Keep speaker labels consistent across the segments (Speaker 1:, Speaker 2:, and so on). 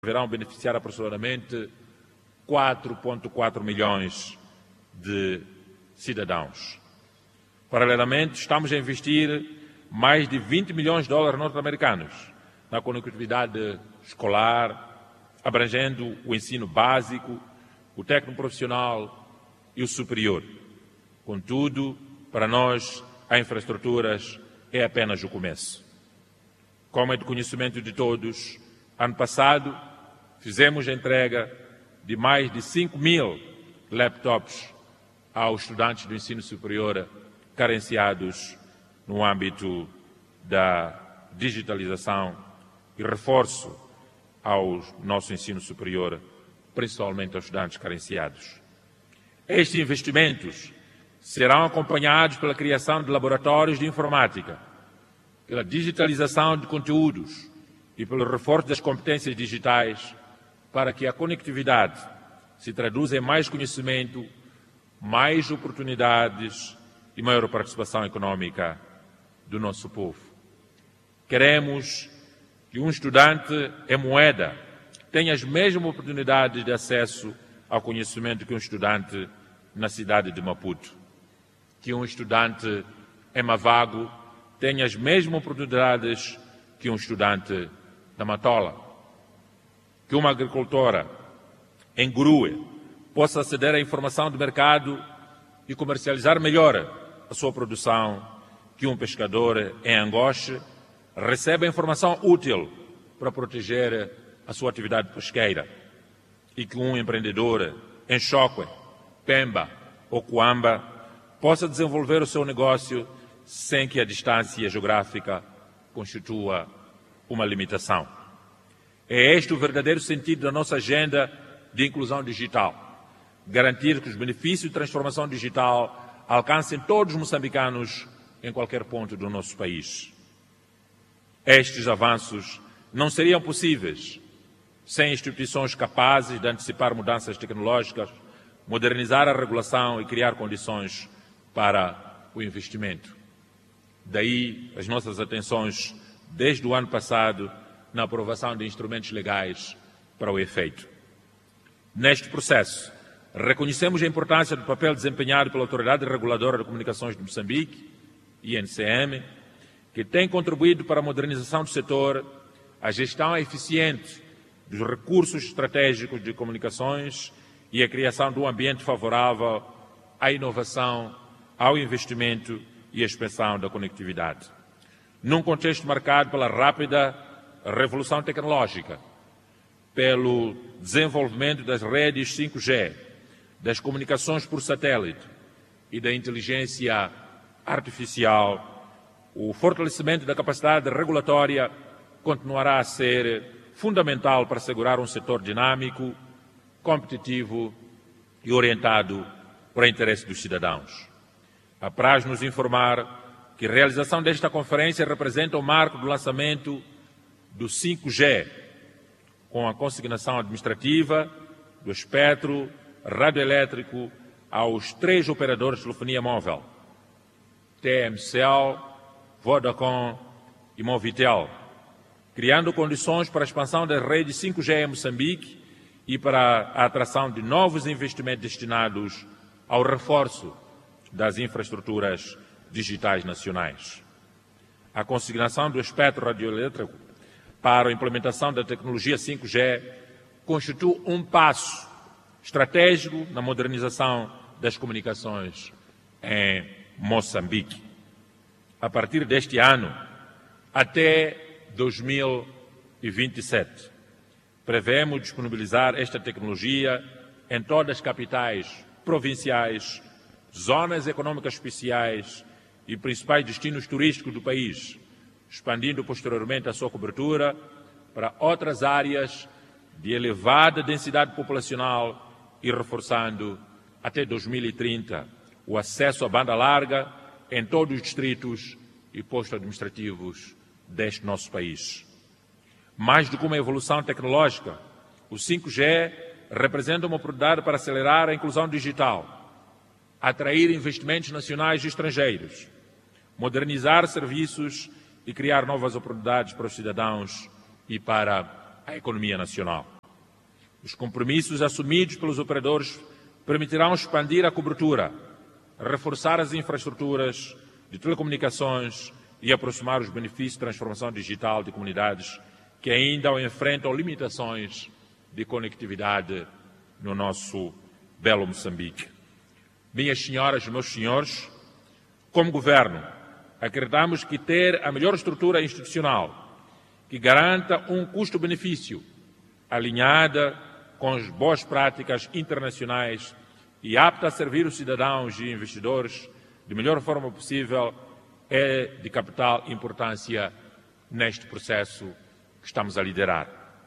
Speaker 1: deverão beneficiar aproximadamente 4,4 milhões de cidadãos. Paralelamente, estamos a investir mais de 20 milhões de dólares norte-americanos na conectividade escolar, abrangendo o ensino básico, o técnico-profissional e o superior. Contudo, para nós, as infraestruturas é apenas o começo. Como é de conhecimento de todos, ano passado fizemos a entrega de mais de 5.000 laptops aos estudantes do ensino superior carenciados no âmbito da digitalização e reforço ao nosso ensino superior, principalmente aos estudantes carenciados. Estes investimentos serão acompanhados pela criação de laboratórios de informática, pela digitalização de conteúdos e pelo reforço das competências digitais para que a conectividade se traduza em mais conhecimento, mais oportunidades e maior participação econômica do nosso povo. Queremos que um estudante em Moeda tenha as mesmas oportunidades de acesso ao conhecimento que um estudante na cidade de Maputo. Que um estudante em Mavago tenha as mesmas oportunidades que um estudante na Matola. Que uma agricultora em Grue possa aceder à informação do mercado e comercializar melhor a sua produção, que um pescador em Angoche receba a informação útil para proteger a sua atividade pesqueira e que um empreendedor em Chocwe, Pemba ou Coamba possa desenvolver o seu negócio sem que a distância geográfica constitua uma limitação. É este o verdadeiro sentido da nossa agenda de inclusão digital. Garantir que os benefícios de transformação digital alcancem todos os moçambicanos em qualquer ponto do nosso país. Estes avanços não seriam possíveis sem instituições capazes de antecipar mudanças tecnológicas, modernizar a regulação e criar condições para o investimento. Daí as nossas atenções, desde o ano passado, na aprovação de instrumentos legais para o efeito. Neste processo, reconhecemos a importância do papel desempenhado pela Autoridade Reguladora de Comunicações de Moçambique, INCM, que tem contribuído para a modernização do setor, a gestão eficiente dos recursos estratégicos de comunicações e a criação de um ambiente favorável à inovação, ao investimento e à expansão da conectividade. Num contexto marcado pela rápida revolução tecnológica, pelo desenvolvimento das redes 5G, das comunicações por satélite e da inteligência artificial, o fortalecimento da capacidade regulatória continuará a ser fundamental para assegurar um setor dinâmico, competitivo e orientado para o interesse dos cidadãos. Apraz-nos informar que a realização desta conferência representa o marco do lançamento do 5G, com a consignação administrativa do espectro radioelétrico aos 3 operadores de telefonia móvel, TMCL, Vodacom e Movitel, criando condições para a expansão das redes 5G em Moçambique e para a atração de novos investimentos destinados ao reforço das infraestruturas digitais nacionais. A consignação do espectro radioelétrico para a implementação da tecnologia 5G constitui um passo estratégico na modernização das comunicações em Moçambique. A partir deste ano, até 2027, prevemos disponibilizar esta tecnologia em todas as capitais provinciais, zonas econômicas especiais e principais destinos turísticos do país, expandindo posteriormente a sua cobertura para outras áreas de elevada densidade populacional e reforçando até 2030 o acesso à banda larga em todos os distritos e postos administrativos deste nosso país. Mais do que uma evolução tecnológica, o 5G representa uma oportunidade para acelerar a inclusão digital, atrair investimentos nacionais e estrangeiros, modernizar serviços e criar novas oportunidades para os cidadãos e para a economia nacional. Os compromissos assumidos pelos operadores permitirão expandir a cobertura, reforçar as infraestruturas de telecomunicações e aproximar os benefícios de transformação digital de comunidades que ainda enfrentam limitações de conectividade no nosso belo Moçambique. Minhas senhoras e meus senhores, como Governo, acreditamos que ter a melhor estrutura institucional que garanta um custo-benefício alinhada com as boas práticas internacionais e apta a servir os cidadãos e investidores de melhor forma possível é de capital importância neste processo que estamos a liderar.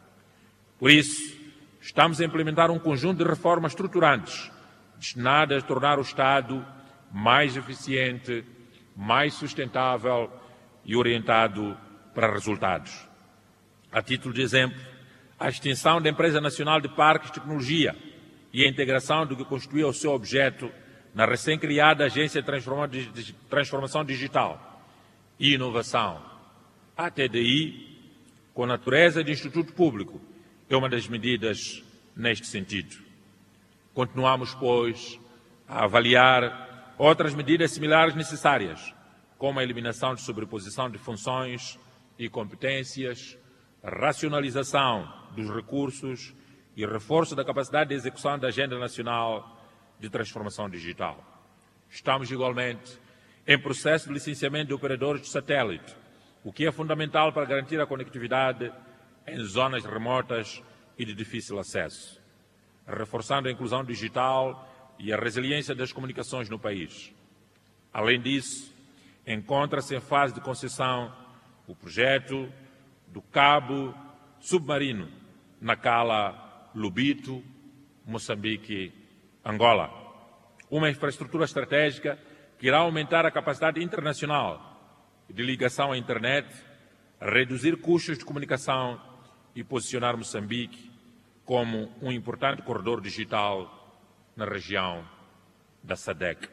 Speaker 1: Por isso, estamos a implementar um conjunto de reformas estruturantes destinadas a tornar o Estado mais eficiente, mais sustentável e orientado para resultados. A título de exemplo, a extinção da Empresa Nacional de Parques de Tecnologia e a integração do que constituía o seu objeto na recém-criada Agência de Transformação Digital e Inovação, a TDI, com natureza de Instituto Público, é uma das medidas neste sentido. Continuamos, pois, a avaliar outras medidas similares necessárias, como a eliminação de sobreposição de funções e competências, a racionalização dos recursos e reforço da capacidade de execução da Agenda Nacional de Transformação Digital. Estamos, igualmente, em processo de licenciamento de operadores de satélite, o que é fundamental para garantir a conectividade em zonas remotas e de difícil acesso, reforçando a inclusão digital e a resiliência das comunicações no país. Além disso, encontra-se em fase de concessão o projeto do cabo submarino na Cala Lubito, Moçambique, Angola. Uma infraestrutura estratégica que irá aumentar a capacidade internacional de ligação à internet, reduzir custos de comunicação e posicionar Moçambique como um importante corredor digital na região da SADC.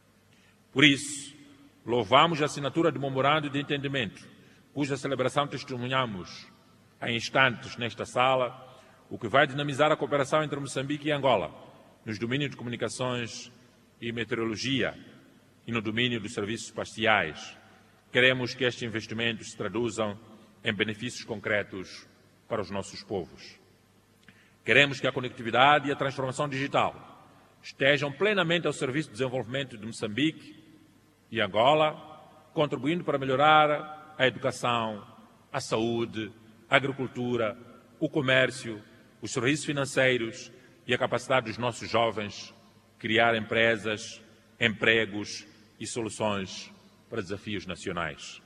Speaker 1: Por isso, louvamos a assinatura do memorando de entendimento, cuja celebração testemunhamos há instantes nesta sala, o que vai dinamizar a cooperação entre Moçambique e Angola, nos domínios de comunicações e meteorologia e no domínio dos serviços espaciais. Queremos que estes investimentos se traduzam em benefícios concretos para os nossos povos. Queremos que a conectividade e a transformação digital estejam plenamente ao serviço do desenvolvimento de Moçambique e Angola, contribuindo para melhorar a educação, a saúde, a agricultura, o comércio, os serviços financeiros e a capacidade dos nossos jovens criar empresas, empregos e soluções para desafios nacionais.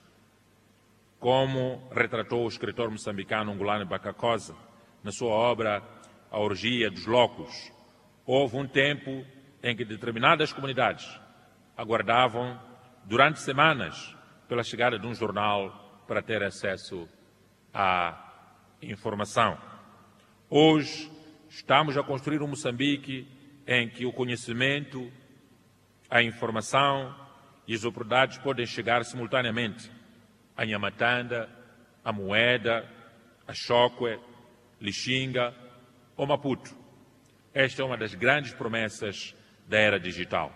Speaker 1: Como retratou o escritor moçambicano Ngulane Bakakosa na sua obra A Orgia dos Loucos, houve um tempo em que determinadas comunidades aguardavam durante semanas pela chegada de um jornal para ter acesso à informação. Hoje estamos a construir um Moçambique em que o conhecimento, a informação e as oportunidades podem chegar simultaneamente a Nhamatanda, a Moeda, a Chokwe, Lixinga ou Maputo. Esta é uma das grandes promessas da era digital.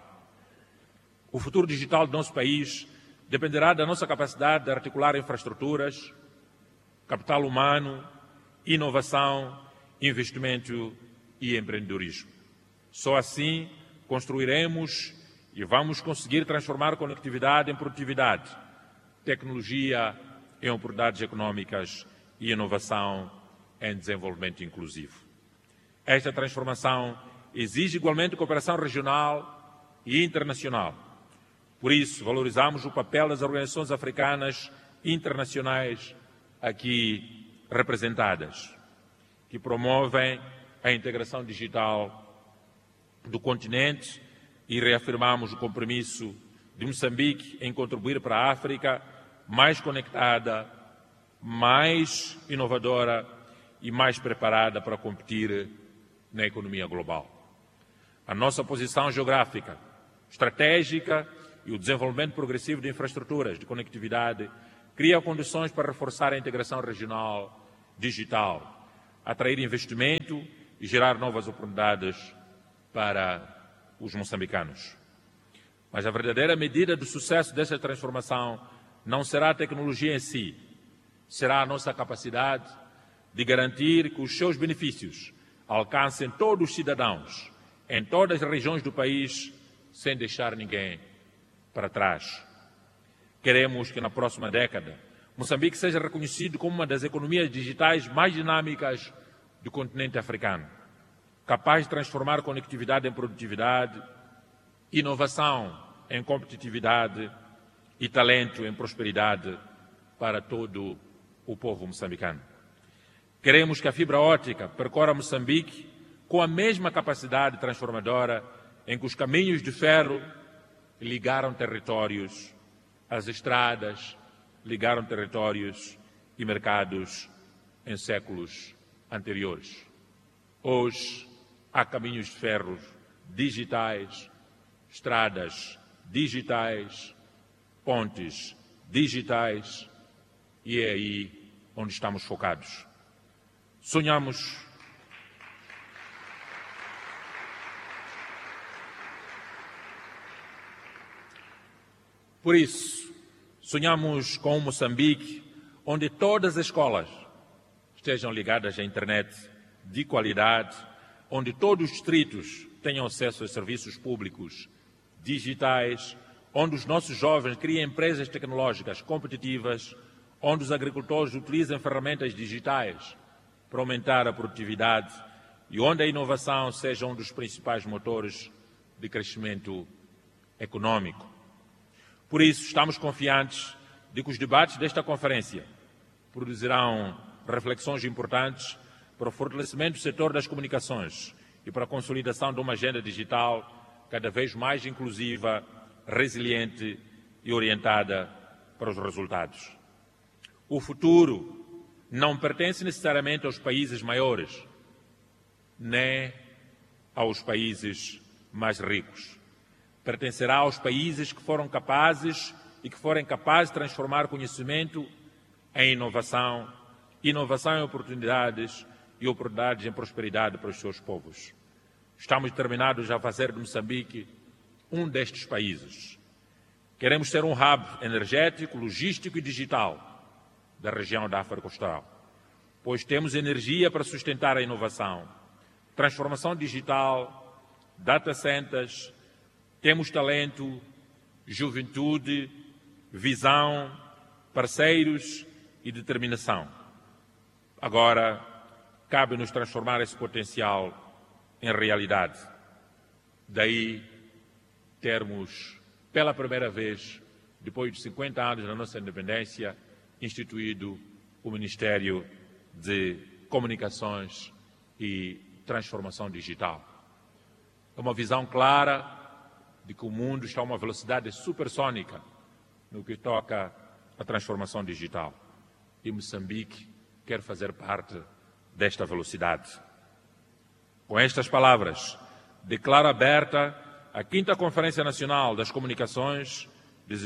Speaker 1: O futuro digital do nosso país dependerá da nossa capacidade de articular infraestruturas, capital humano, inovação, investimento e empreendedorismo. Só assim construiremos e vamos conseguir transformar conectividade em produtividade, tecnologia em oportunidades econômicas e inovação em desenvolvimento inclusivo. Esta transformação exige igualmente cooperação regional e internacional. Por isso, valorizamos o papel das organizações africanas internacionais aqui representadas, que promovem a integração digital do continente e reafirmamos o compromisso de Moçambique em contribuir para a África mais conectada, mais inovadora e mais preparada para competir na economia global. A nossa posição geográfica, estratégica e o desenvolvimento progressivo de infraestruturas de conectividade cria condições para reforçar a integração regional digital, atrair investimento e gerar novas oportunidades para os moçambicanos. Mas a verdadeira medida do sucesso dessa transformação não será a tecnologia em si, será a nossa capacidade de garantir que os seus benefícios alcancem todos os cidadãos, em todas as regiões do país, sem deixar ninguém para trás. Queremos que na próxima década Moçambique seja reconhecido como uma das economias digitais mais dinâmicas do continente africano, capaz de transformar conectividade em produtividade, inovação em competitividade e talento em prosperidade para todo o povo moçambicano. Queremos que a fibra óptica percorra Moçambique com a mesma capacidade transformadora em que os caminhos de ferro ligaram territórios, as estradas ligaram territórios e mercados em séculos anteriores. Hoje há caminhos de ferro digitais, estradas digitais, pontes digitais, e é aí onde estamos focados. Sonhamos por isso, sonhamos com um Moçambique onde todas as escolas estejam ligadas à internet de qualidade, onde todos os distritos tenham acesso a serviços públicos digitais, onde os nossos jovens criem empresas tecnológicas competitivas, onde os agricultores utilizem ferramentas digitais para aumentar a produtividade e onde a inovação seja um dos principais motores de crescimento econômico. Por isso, estamos confiantes de que os debates desta conferência produzirão reflexões importantes para o fortalecimento do setor das comunicações e para a consolidação de uma agenda digital cada vez mais inclusiva, resiliente e orientada para os resultados. O futuro não pertence necessariamente aos países maiores, nem aos países mais ricos. Pertencerá aos países que foram capazes e que forem capazes de transformar conhecimento em inovação, inovação em oportunidades e oportunidades em prosperidade para os seus povos. Estamos determinados a fazer de Moçambique um destes países. Queremos ser um hub energético, logístico e digital da região da África Austral, pois temos energia para sustentar a inovação, transformação digital, data centers, temos talento, juventude, visão, parceiros e determinação. Agora, cabe-nos transformar esse potencial em realidade. Daí termos, pela primeira vez, depois de 50 anos da nossa independência, instituído o Ministério de Comunicações e Transformação Digital. É uma visão clara de que o mundo está a uma velocidade supersônica no que toca à transformação digital. E Moçambique quer fazer parte desta velocidade. Com estas palavras, declaro aberta a 5ª Conferência Nacional das Comunicações